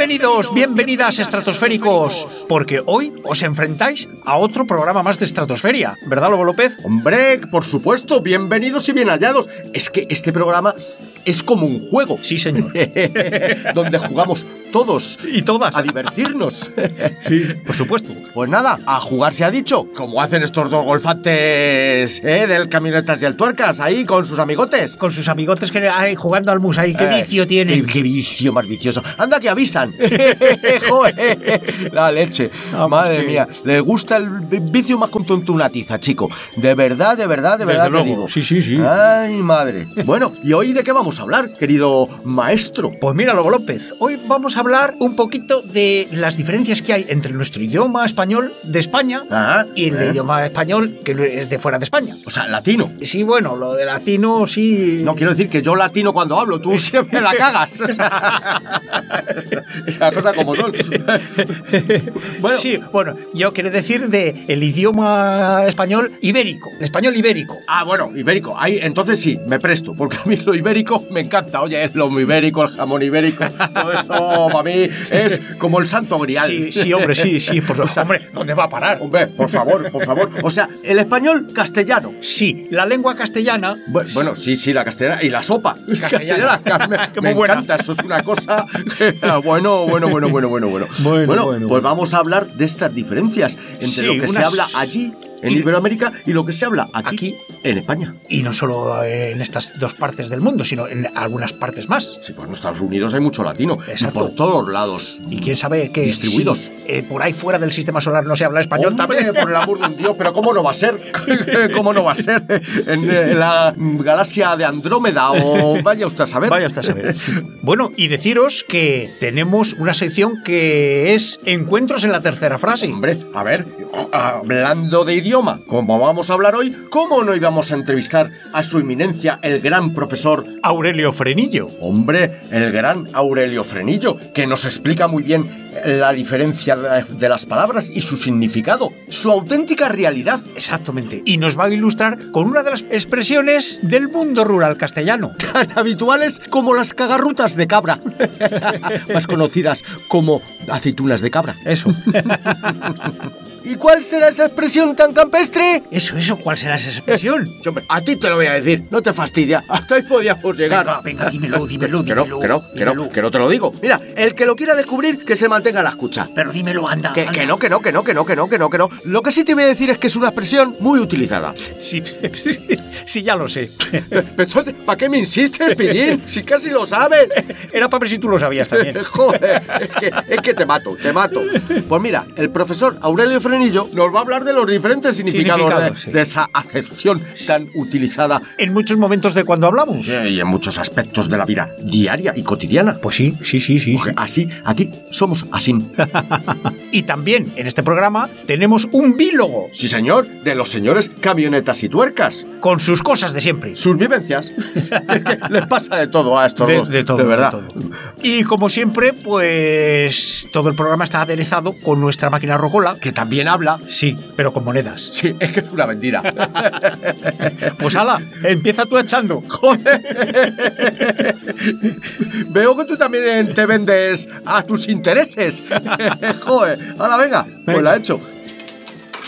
Bienvenidos, bienvenidas estratosféricos, porque hoy os enfrentáis a otro programa más de Estratosferia, ¿verdad, Lobo López? Hombre, por supuesto, bienvenidos y bien hallados. Es que este programa es como un juego. Sí, señor. Donde jugamos todos y todas a divertirnos. Sí, por supuesto. Pues nada, a jugar se ha dicho, como hacen estos dos golfantes del Camionetas y el Tuercas, ahí con sus amigotes. Con sus amigotes que hay jugando al mus ahí, qué vicio tienen. Qué vicio más vicioso. Anda que avisan. Joder, la leche. Madre mía, les gusta el vicio más con una tiza, chico. De verdad te digo. Sí, sí, sí. Ay, madre. Bueno, ¿y hoy de qué vamos a hablar, querido maestro? Pues mira, Lobo López, hoy vamos a hablar un poquito de las diferencias que hay entre nuestro idioma español de España y el idioma español que es de fuera de España. O sea, latino. Sí, bueno, lo de latino sí... No, quiero decir que yo latino cuando hablo, tú siempre la cagas. Esa cosa como son. Bueno. Sí, bueno, yo quiero decir de el idioma español ibérico, el español ibérico. Ah, bueno, ibérico. Ahí, entonces sí, me presto, porque a mí lo ibérico me encanta. Oye, el lomo ibérico, el jamón ibérico, todo eso para mí es como el santo grial. Sí, hombre, sí, por favor. Hombre, ¿dónde va a parar? Hombre, por favor. O sea, el español castellano. Sí, la lengua castellana. Bueno, sí, la castellana y la sopa castellana. Me encanta, eso es una cosa. Bueno. Bueno, pues vamos a hablar de estas diferencias entre lo que se habla allí en Iberoamérica y lo que se habla aquí en España. Y no solo en estas dos partes del mundo, sino en algunas partes más. Sí, pues en Estados Unidos hay mucho latino. Exacto. Y por todos lados. Y quién sabe que distribuidos. Si, por ahí fuera del sistema solar no se habla español también. Por el amor de un Dios, pero ¿cómo no va a ser? ¿Cómo no va a ser? En la galaxia de Andrómeda o vaya usted a saber. Vaya usted a saber. Sí. Bueno, y deciros que tenemos una sección que es Encuentros en la tercera frase. Hombre, a ver, hablando de idioma, como vamos a hablar hoy, ¿cómo no íbamos a entrevistar a su eminencia, el gran profesor Aurelio Frenillo? Hombre, el gran Aurelio Frenillo, que nos explica muy bien la diferencia de las palabras y su significado, su auténtica realidad. Exactamente. Y nos va a ilustrar con una de las expresiones del mundo rural castellano, tan habituales como las cagarrutas de cabra, más conocidas como aceitunas de cabra. Eso. ¿Y cuál será esa expresión tan campestre? Eso, ¿cuál será esa expresión? Sí, hombre, a ti te lo voy a decir, no te fastidia, hasta ahí podíamos llegar. Venga, dímelo. Que no te lo digo. Mira, el que lo quiera descubrir, que se mantenga a la escucha. Pero dímelo, anda. Que no. Lo que sí te voy a decir es que es una expresión muy utilizada. Sí, ya lo sé. ¿Para qué me insistes, Pillín? Si casi lo sabes. Era para ver si tú lo sabías también. Joder, es que te mato. Pues mira, el profesor Aurelio Frenillo nos va a hablar de los diferentes significados de esa acepción tan utilizada en muchos momentos de cuando hablamos. Sí, y en muchos aspectos de la vida diaria y cotidiana. Pues sí. Porque así, aquí somos así. Y también en este programa tenemos un bílogo. Sí, señor, de los señores Camionetas y Tuercas. Con sus cosas de siempre. Sus vivencias. Que les pasa de todo a estos dos. De todo, de verdad. De todo. Y como siempre, pues todo el programa está aderezado con nuestra máquina rocola, que también habla. Sí, pero con monedas. Sí, es que es una mentira. Pues hala, empieza tú echando. Joder. Veo que tú también te vendes a tus intereses. Joder, hala, venga, pues la he hecho.